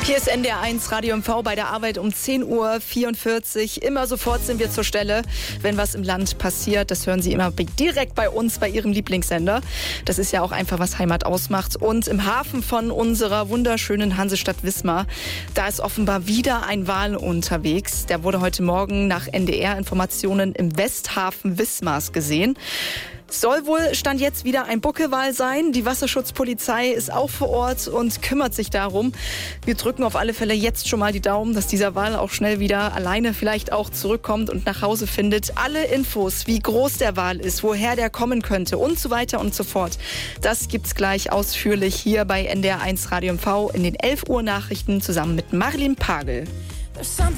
Hier ist NDR1 Radio MV bei der Arbeit um 10:44 Uhr. Immer sofort sind wir zur Stelle, wenn was im Land passiert. Das hören Sie immer direkt bei uns, bei Ihrem Lieblingssender. Das ist ja auch einfach, was Heimat ausmacht. Und im Hafen von unserer wunderschönen Hansestadt Wismar, da ist offenbar wieder ein Wal unterwegs. Der wurde heute Morgen nach NDR-Informationen im Westhafen Wismars gesehen. Soll wohl Stand jetzt wieder ein Buckelwal sein. Die Wasserschutzpolizei ist auch vor Ort und kümmert sich darum. Wir drücken auf alle Fälle jetzt schon mal die Daumen, dass dieser Wal auch schnell wieder alleine vielleicht auch zurückkommt und nach Hause findet. Alle Infos, wie groß der Wal ist, woher der kommen könnte und so weiter und so fort. Das gibt's gleich ausführlich hier bei NDR1 Radio MV in den 11 Uhr Nachrichten zusammen mit Marilyn Pagel.